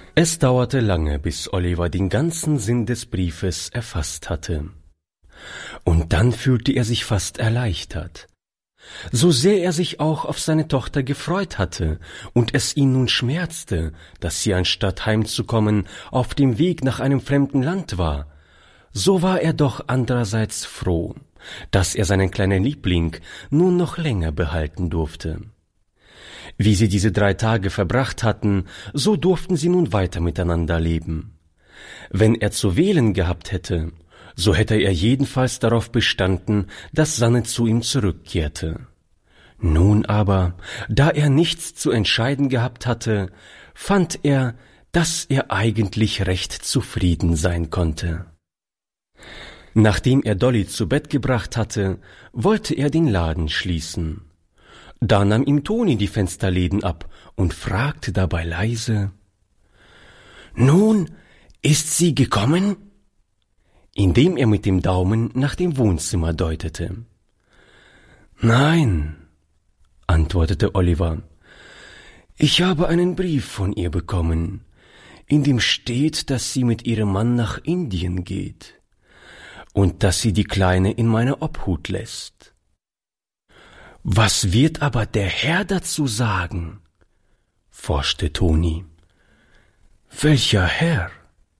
Es dauerte lange, bis Oliver den ganzen Sinn des Briefes erfasst hatte. Und dann fühlte er sich fast erleichtert. So sehr er sich auch auf seine Tochter gefreut hatte und es ihn nun schmerzte, dass sie anstatt heimzukommen auf dem Weg nach einem fremden Land war, so war er doch andererseits froh, dass er seinen kleinen Liebling nun noch länger behalten durfte. Wie sie diese 3 Tage verbracht hatten, so durften sie nun weiter miteinander leben. Wenn er zu wählen gehabt hätte, so hätte er jedenfalls darauf bestanden, dass Sanne zu ihm zurückkehrte. Nun aber, da er nichts zu entscheiden gehabt hatte, fand er, dass er eigentlich recht zufrieden sein konnte. Nachdem er Dolly zu Bett gebracht hatte, wollte er den Laden schließen. Da nahm ihm Toni die Fensterläden ab und fragte dabei leise: »Nun, ist sie gekommen?« indem er mit dem Daumen nach dem Wohnzimmer deutete. »Nein«, antwortete Oliver, »ich habe einen Brief von ihr bekommen, in dem steht, dass sie mit ihrem Mann nach Indien geht und dass sie die Kleine in meine Obhut lässt. Was wird aber der Herr dazu sagen?« forschte Toni. »Welcher Herr?«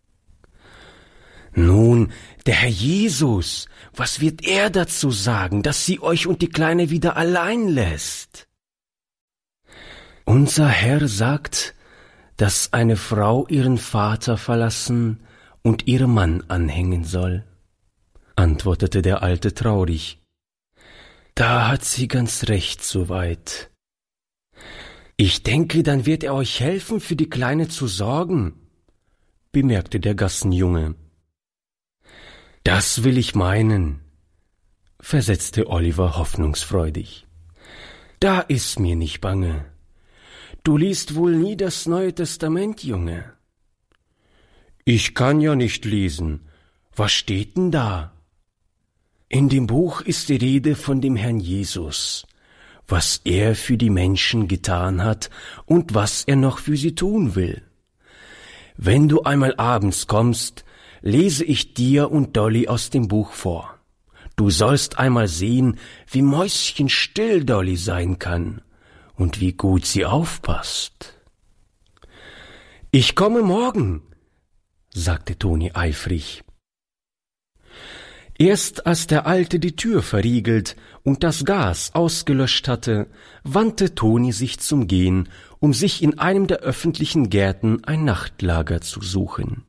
»Nun, der Herr Jesus, was wird er dazu sagen, dass sie euch und die Kleine wieder allein lässt?« »Unser Herr sagt, dass eine Frau ihren Vater verlassen und ihrem Mann anhängen soll«, antwortete der Alte traurig. »Da hat sie ganz recht soweit. Ich denke, dann wird er euch helfen, für die Kleine zu sorgen«, bemerkte der Gassenjunge. »Das will ich meinen«, versetzte Oliver hoffnungsfreudig. »Da ist mir nicht bange. Du liest wohl nie das Neue Testament, Junge?« »Ich kann ja nicht lesen. Was steht denn da?« »In dem Buch ist die Rede von dem Herrn Jesus, was er für die Menschen getan hat und was er noch für sie tun will. Wenn du einmal abends kommst, lese ich dir und Dolly aus dem Buch vor. Du sollst einmal sehen, wie mäuschenstill Dolly sein kann und wie gut sie aufpasst.« »Ich komme morgen«, sagte Toni eifrig. Erst als der Alte die Tür verriegelt und das Gas ausgelöscht hatte, wandte Toni sich zum Gehen, um sich in einem der öffentlichen Gärten ein Nachtlager zu suchen.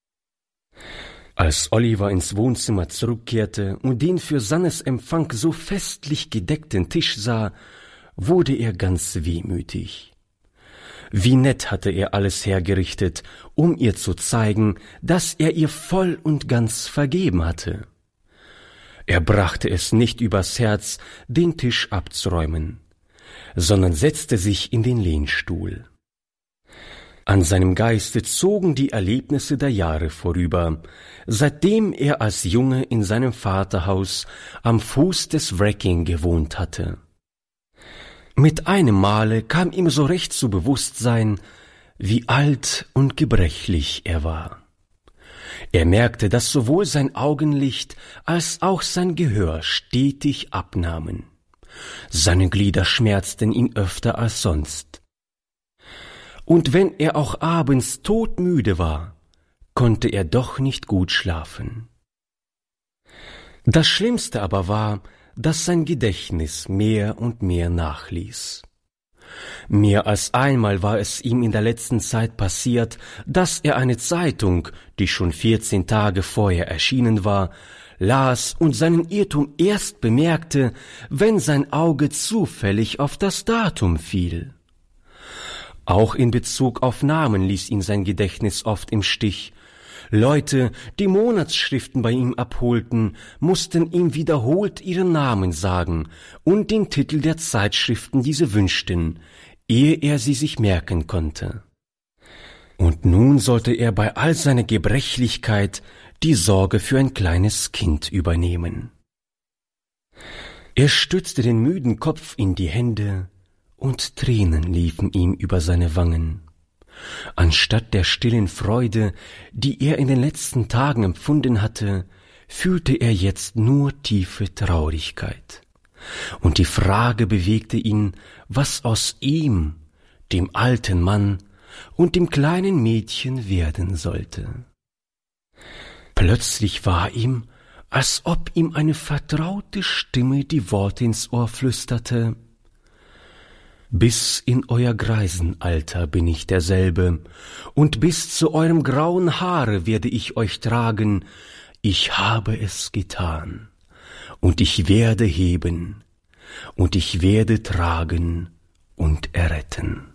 Als Oliver ins Wohnzimmer zurückkehrte und den für Sannes Empfang so festlich gedeckten Tisch sah, wurde er ganz wehmütig. Wie nett hatte er alles hergerichtet, um ihr zu zeigen, dass er ihr voll und ganz vergeben hatte. Er brachte es nicht übers Herz, den Tisch abzuräumen, sondern setzte sich in den Lehnstuhl. An seinem Geiste zogen die Erlebnisse der Jahre vorüber, seitdem er als Junge in seinem Vaterhaus am Fuß des Wrecking gewohnt hatte. Mit einem Male kam ihm so recht zu Bewusstsein, wie alt und gebrechlich er war. Er merkte, dass sowohl sein Augenlicht als auch sein Gehör stetig abnahmen. Seine Glieder schmerzten ihn öfter als sonst. Und wenn er auch abends todmüde war, konnte er doch nicht gut schlafen. Das Schlimmste aber war, dass sein Gedächtnis mehr und mehr nachließ. Mehr als einmal war es ihm in der letzten Zeit passiert, dass er eine Zeitung, die schon 14 Tage vorher erschienen war, las und seinen Irrtum erst bemerkte, wenn sein Auge zufällig auf das Datum fiel. Auch in Bezug auf Namen ließ ihn sein Gedächtnis oft im Stich. Leute, die Monatsschriften bei ihm abholten, mussten ihm wiederholt ihren Namen sagen und den Titel der Zeitschriften diese wünschten, ehe er sie sich merken konnte. Und nun sollte er bei all seiner Gebrechlichkeit die Sorge für ein kleines Kind übernehmen. Er stützte den müden Kopf in die Hände, und Tränen liefen ihm über seine Wangen. Anstatt der stillen Freude, die er in den letzten Tagen empfunden hatte, fühlte er jetzt nur tiefe Traurigkeit. Und die Frage bewegte ihn, was aus ihm, dem alten Mann und dem kleinen Mädchen werden sollte. Plötzlich war ihm, als ob ihm eine vertraute Stimme die Worte ins Ohr flüsterte: »Bis in euer Greisenalter bin ich derselbe, und bis zu eurem grauen Haare werde ich euch tragen. Ich habe es getan, und ich werde heben, und ich werde tragen und erretten.«